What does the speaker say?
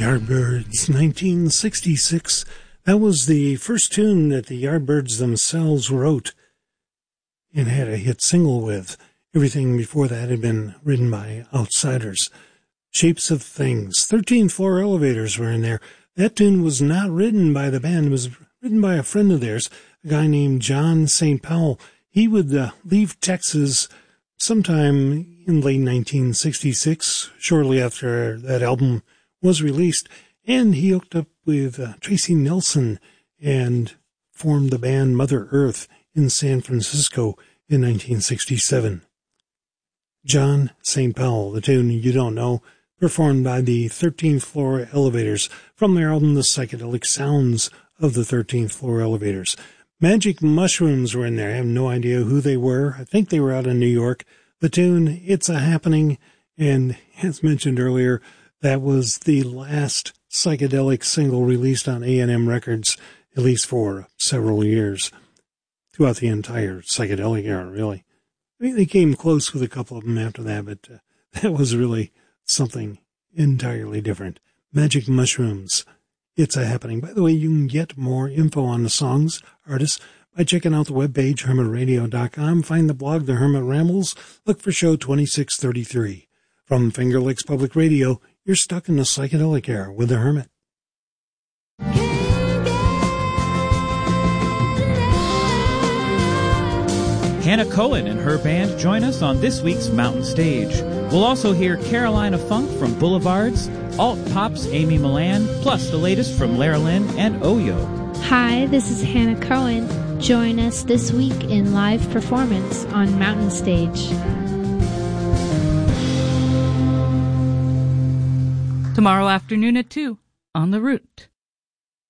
Yardbirds, 1966. That was the first tune that the Yardbirds themselves wrote and had a hit single with. Everything before that had been written by outsiders. Shapes of Things. 13th Floor Elevators were in there. That tune was not written by the band. It was written by a friend of theirs, a guy named John St. Powell. He would leave Texas sometime in late 1966, shortly after that album was released, and he hooked up with Tracy Nelson and formed the band Mother Earth in San Francisco in 1967. John St. Powell, the tune You Don't Know, performed by the 13th Floor Elevators from their album The Psychedelic Sounds of the 13th Floor Elevators. Magic Mushrooms were in there. I have no idea who they were. I think they were out of New York. The tune, It's a Happening, and as mentioned earlier, that was the last psychedelic single released on A&M Records, at least for several years, throughout the entire psychedelic era, really. I mean, they came close with a couple of them after that, but that was really something entirely different. Magic Mushrooms, It's a Happening. By the way, you can get more info on the songs, artists, by checking out the webpage, hermitradio.com. Find the blog, The Hermit Rambles. Look for show 2633. From Finger Licks Public Radio, you're stuck in the psychedelic era with The Hermit. Hannah Cohen and her band join us on this week's Mountain Stage. We'll also hear Carolina Funk from Boulevards, Alt Pop's Amy Milan, plus the latest from Lara Lynn and Oyo. Hi, this is Hannah Cohen. Join us this week in live performance on Mountain Stage. Tomorrow afternoon at 2 on The Root.